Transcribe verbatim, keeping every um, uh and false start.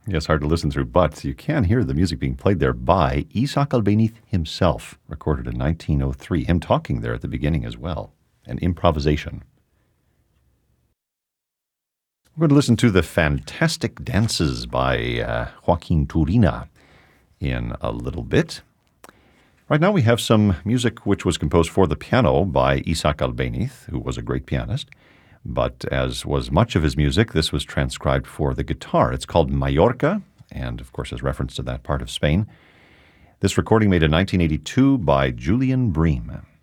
Yes, hard to listen through, but you can hear the music being played there by Isaac Albéniz himself, recorded in nineteen oh three. Him talking there at the beginning as well, an improvisation. We're going to listen to the Fantastic Dances by uh, Joaquin Turina in a little bit. Right now we have some music which was composed for the piano by Isaac Albéniz, who was a great pianist. But as was much of his music, this was transcribed for the guitar. It's called Mallorca, and of course has reference to that part of Spain. This recording made in nineteen eighty-two by Julian Bream.